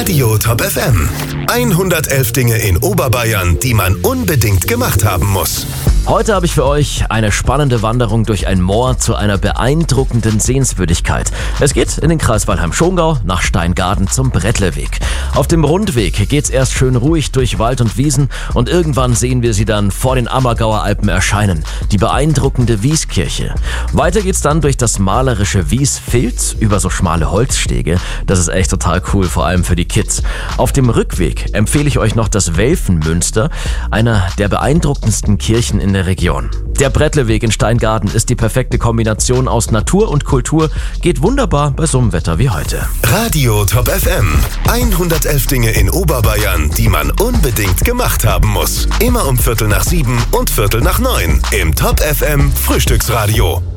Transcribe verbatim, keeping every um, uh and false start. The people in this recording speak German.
Radio Top F M. hundertelf Dinge in Oberbayern, die man unbedingt gemacht haben muss. Heute habe ich für euch eine spannende Wanderung durch ein Moor zu einer beeindruckenden Sehenswürdigkeit. Es geht in den Kreis Weilheim-Schongau nach Steingaden zum Brettleweg. Auf dem Rundweg geht's erst schön ruhig durch Wald und Wiesen und irgendwann sehen wir sie dann vor den Ammergauer Alpen erscheinen, die beeindruckende Wieskirche. Weiter geht's dann durch das malerische Wiesfeld über so schmale Holzstege. Das ist echt total cool, vor allem für die Kids. Auf dem Rückweg empfehle ich euch noch das Welfenmünster, einer der beeindruckendsten Kirchen in der Region. Der Brettleweg in Steingaden ist die perfekte Kombination aus Natur und Kultur, geht wunderbar bei so einem Wetter wie heute. Radio Top F M. hundertelf Dinge in Oberbayern, die man unbedingt gemacht haben muss. Immer um Viertel nach sieben und Viertel nach neun im Top F M Frühstücksradio.